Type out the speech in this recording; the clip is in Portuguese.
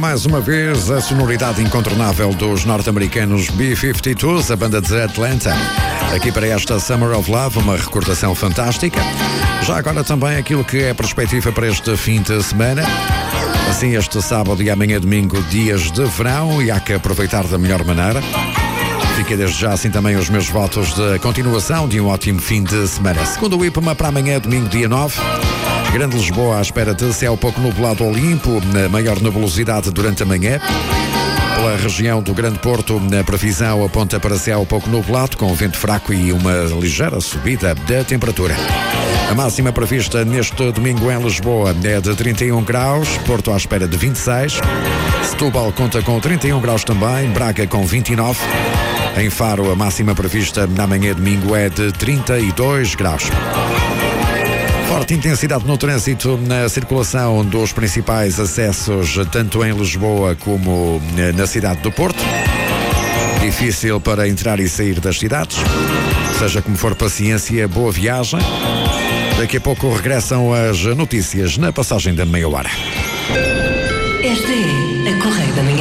mais uma vez a sonoridade incontornável dos norte-americanos B-52s, a banda de Atlanta. Aqui para esta Summer of Love, uma recordação fantástica. Já agora também aquilo que é a perspectiva para este fim de semana. Assim, este sábado e amanhã domingo, dias de verão, e há que aproveitar da melhor maneira. Fica desde já assim também os meus votos de continuação de um ótimo fim de semana. Segundo o IPMA, para amanhã, domingo, dia 9. Grande Lisboa à espera de céu pouco nublado ou limpo, maior nebulosidade durante a manhã. Pela região do Grande Porto, a previsão aponta para céu pouco nublado, com vento fraco e uma ligeira subida da temperatura. A máxima prevista neste domingo em Lisboa é de 31 graus, Porto à espera de 26, Setúbal conta com 31 graus também, Braga com 29, em Faro a máxima prevista na manhã domingo é de 32 graus. Forte intensidade no trânsito na circulação dos principais acessos, tanto em Lisboa como na cidade do Porto. Difícil para entrar e sair das cidades. Seja como for, paciência, boa viagem. Daqui a pouco regressam as notícias na passagem da meia hora. Esta é a Correia da Manhã.